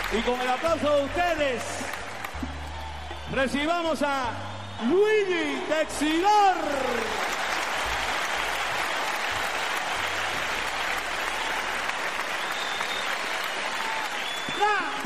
Y con el aplauso de ustedes, recibamos a Luigi Texidor. ¡La!